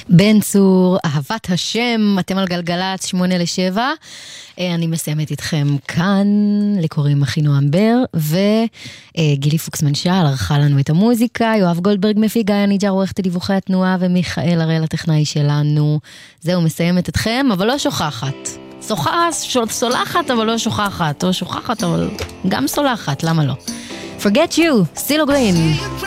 בן צור, אהבת השם, אתם על גלגלץ 8-7. אני מסיימת איתכם כאן, לקוראים אחינועם בר, וגילי פוקסמן-שעל ערכה לנו את המוזיקה, יואב גולדברג מפיק, גיא ניג'ר עורכת דיווחי התנועה, ומיכאל הראל הטכנאי שלנו. זהו, מסיימת אתכם, אבל לא שוכחת. סולחת, אבל לא שוכחת, או שוכחת, אבל גם סולחת, למה לא? Forget you, סילו גרין.